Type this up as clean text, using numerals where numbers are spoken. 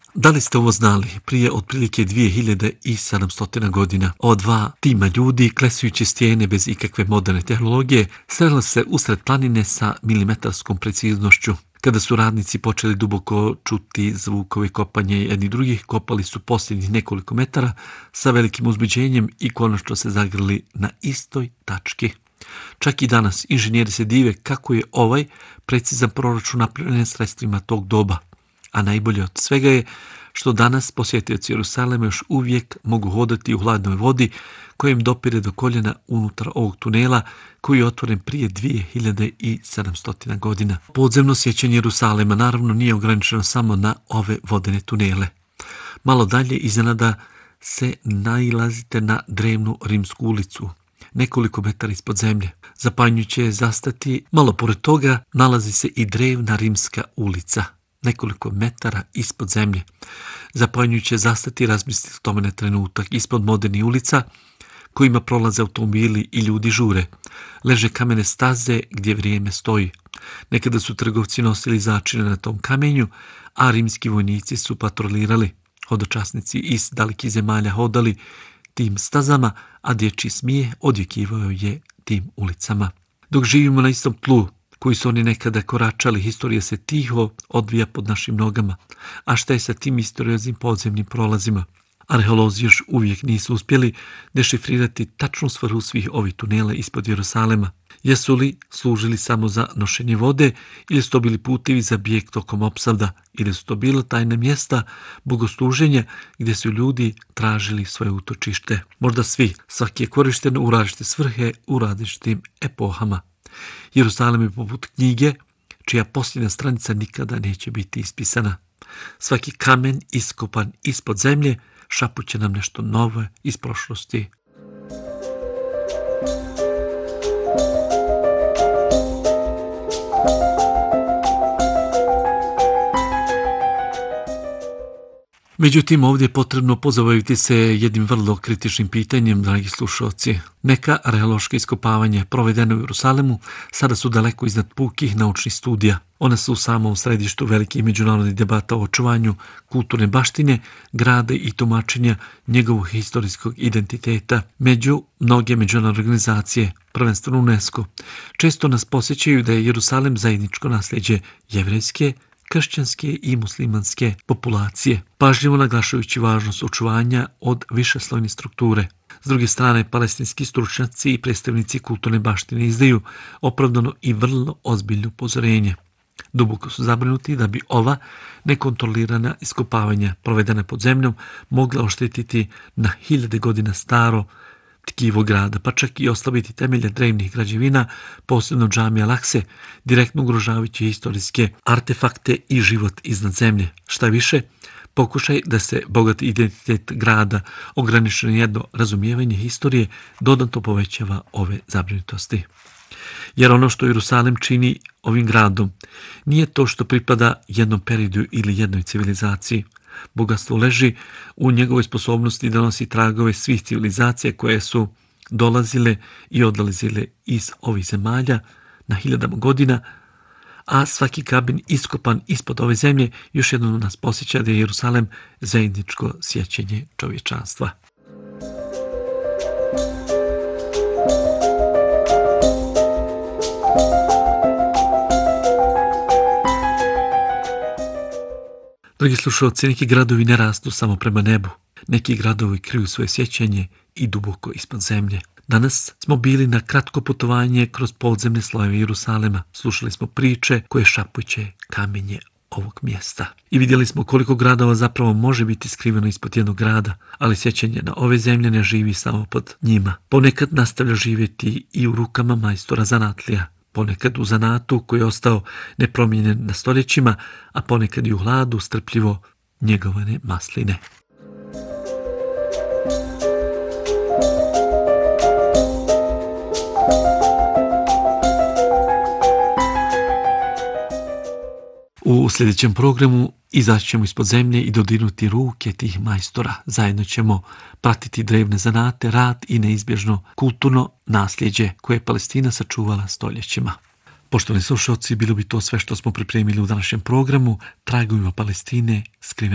Da li ste ovo znali? Prije otprilike 2700 godina ova dva tima ljudi, klesujući stijene bez ikakve moderne tehnologije, sreli se usred planine sa milimetarskom preciznošću. Kada su radnici počeli duboko čuti zvukove kopanja jednih drugih, kopali su posljednjih nekoliko metara sa velikim uzbuđenjem i konačno se zagrli na istoj tački. Čak i danas inženjeri se dive kako je ovaj precizan proračun napravljen sredstvima tog doba. A najbolje od svega je što danas posjetioci Jerusalema još uvijek mogu hodati u hladnoj vodi koja im dopire do koljena unutar ovog tunela koji je otvoren prije 2700 godina. Podzemno sjećanje Jerusalema naravno nije ograničeno samo na ove vodene tunele. Malo dalje iznenada se nailazite na drevnu rimsku ulicu, nekoliko metara ispod zemlje. Zapanjujuće je zastati, malo pored toga nalazi se i drevna rimska ulica, nekoliko metara ispod zemlje. Zapanjujuće je zastati i razmisliti o tome na trenutak. Ispod modernih ulica kojima prolaze automobili i ljudi žure, leže kamene staze gdje vrijeme stoji. Nekada su trgovci nosili začine na tom kamenju, a rimski vojnici su patrolirali. Hodočasnici iz dalekih zemalja hodali tim stazama, a dječji smijeh odjekivao je tim ulicama. Dok živimo na istom tlu koji su oni nekada koračali, historija se tiho odvija pod našim nogama. A šta je sa tim misterioznim podzemnim prolazima? Arheolozi još uvijek nisu uspjeli dešifrirati tačnu svrhu svih ovih tunela ispod Jerusalema. Jesu li služili samo za nošenje vode ili su to bili putevi za bijeg tokom opsada ili su to bila tajna mjesta bogosluženja gdje su ljudi tražili svoje utočište. Možda svi, svaki je korišten u različite svrhe u različitim epohama. Jerusalem je poput knjige čija posljednja stranica nikada neće biti ispisana. Svaki kamen iskopan ispod zemlje šapuće nam nešto novo iz prošlosti. Međutim, ovdje je potrebno pozabaviti se jednim vrlo kritičnim pitanjem, dragi slušalci. Neka arheološka iskopavanja provedena u Jerusalemu sada su daleko iznad pukih naučnih studija. Ona su u samom središtu velikih međunarodnih debata o očuvanju kulturne baštine, grada i tumačenja njegovog historijskog identiteta. Među mnoge međunarodne organizacije, prvenstveno UNESCO, često nas posjećaju da je Jerusalem zajedničko nasljeđe jevrejske, kršćanske i muslimanske populacije, pažljivo naglašajući važnost očuvanja od višeslojne strukture. S druge strane, palestinski stručnjaci i predstavnici kulturne baštine izdaju opravdano i vrlo ozbiljno upozorenje. Duboko su zabrinuti da bi ova nekontrolirana iskopavanja provedena pod zemljom mogla oštetiti na hiljade godina staro tkivo grada, pa čak i oslabiti temelje drevnih građevina, posebno džamija Al-Akse, direktno ugrožavajući historijske artefakte i život iznad zemlje. Šta više, pokušaj da se bogati identitet grada ograničeno jedno razumijevanje historije dodatno povećava ove zabrinutosti. Jer ono što Jerusalem čini ovim gradom nije to što pripada jednom periodu ili jednoj civilizaciji. Bogatstvo leži u njegovoj sposobnosti da nosi tragove svih civilizacija koje su dolazile i odlazile iz ovih zemalja na hiljadama godina, a svaki kamen iskopan ispod ove zemlje još jednom nas posjeća da je Jerusalem zajedničko sjećanje čovječanstva. Dragi slušalci, neki gradovi ne rastu samo prema nebu. Neki gradovi kriju svoje sjećanje i duboko ispod zemlje. Danas smo bili na kratko putovanje kroz podzemne slojeve Jerusalema. Slušali smo priče koje šapuće kamenje ovog mjesta. I vidjeli smo koliko gradova zapravo može biti skriveno ispod jednog grada, ali sjećanje na ove zemlje ne živi samo pod njima. Ponekad nastavlja živjeti i u rukama majstora zanatlija. Ponekad u zanatu koji je ostao nepromijenjen na stoljećima, a ponekad i u hladu strpljivo njegovane masline. U sljedećem programu izaći ćemo ispod zemlje i dodirnuti ruke tih majstora. Zajedno ćemo pratiti drevne zanate, rad i neizbježno kulturno nasljeđe koje je Palestina sačuvala stoljećima. Poštovani slušalci, bilo bi to sve što smo pripremili u današnjem programu. Tragovima Palestine skriveno